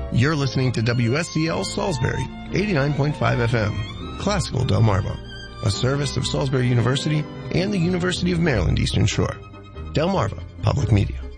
You're listening to WSCL Salisbury, 89.5 FM, Classical Delmarva, a service of Salisbury University and the University of Maryland Eastern Shore. Delmarva Public Media.